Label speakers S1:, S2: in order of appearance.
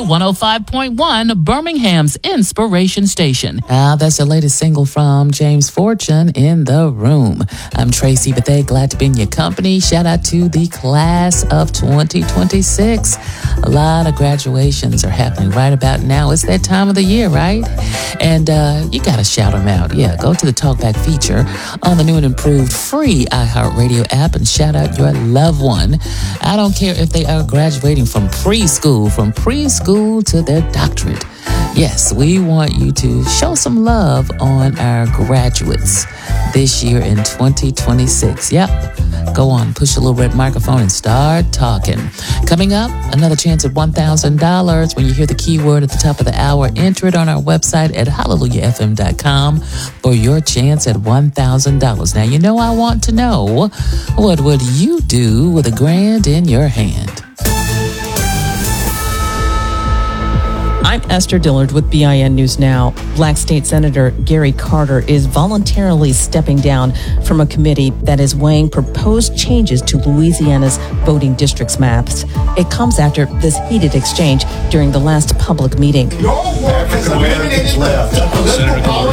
S1: 105.1, Birmingham's Inspiration Station. That's the latest single from James Fortune, In the Room. I'm Tracy Bethea, glad to be in your company. Shout out to the class of 2026. A lot of graduations are happening right about now. It's that time of the year, right? And you got to shout them out. Yeah, go to the Talkback feature on the new and improved free iHeartRadio app and shout out your loved one. I don't care if they are graduating from preschool to their doctorate. Yes, we want you to show some love on our graduates this year in 2026. Yep. Go on, push the little red microphone and start talking. Coming up, another chance at $1,000 when you hear the keyword at the top of the hour. Enter it on our website at hallelujahfm.com for your chance at $1,000. Now, you know I want to know, what would you do with $1,000 in your hand?
S2: I'm Esther Dillard with BIN News Now. Black State Senator Gary Carter is voluntarily stepping down from a committee that is weighing proposed changes to Louisiana's voting districts maps. It comes after this heated exchange during the last public meeting.
S3: No African Americans left.